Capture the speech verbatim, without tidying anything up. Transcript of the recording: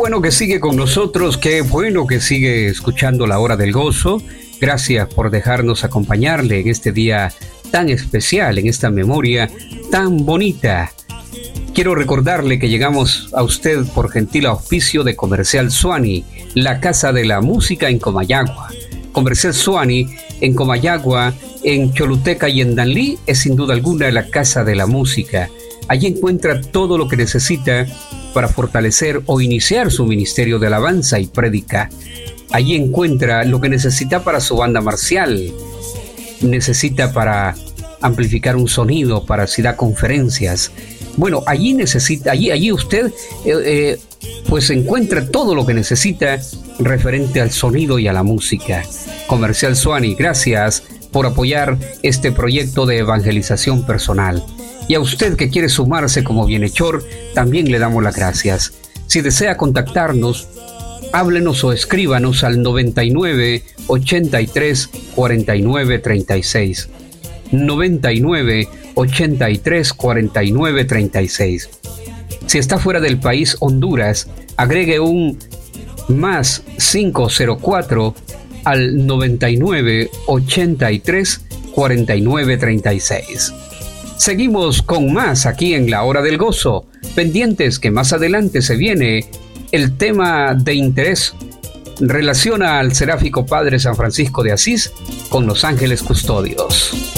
bueno que sigue con nosotros, qué bueno que sigue escuchando La Hora del Gozo. Gracias por dejarnos acompañarle en este día tan especial, en esta memoria tan bonita. Quiero recordarle que llegamos a usted por gentil auspicio de Comercial Suani, la casa de la música en Comayagua. Comercial Suani en Comayagua, en Choluteca y en Danlí es sin duda alguna la casa de la música. Allí encuentra todo lo que necesita para fortalecer o iniciar su ministerio de alabanza y prédica. Allí encuentra lo que necesita para su banda marcial, necesita para amplificar un sonido, para si da conferencias. Bueno, allí necesita, allí, allí usted eh, eh, pues encuentra todo lo que necesita referente al sonido y a la música. Comercial Suani, gracias por apoyar este proyecto de evangelización personal. Y a usted que quiere sumarse como bienhechor, también le damos las gracias. Si desea contactarnos, háblenos o escríbanos al noventa y nueve, ochenta y tres, cuarenta y nueve, treinta y seis. noventa y nueve, ochenta y tres, cuarenta y nueve, treinta y seis. Si está fuera del país Honduras, agregue un más cinco cero cuatro al noventa y nueve, ochenta y tres, cuarenta y nueve, treinta y seis. Seguimos con más aquí en La Hora del Gozo, pendientes que más adelante se viene el tema de interés. Relaciona al seráfico Padre San Francisco de Asís con los ángeles custodios.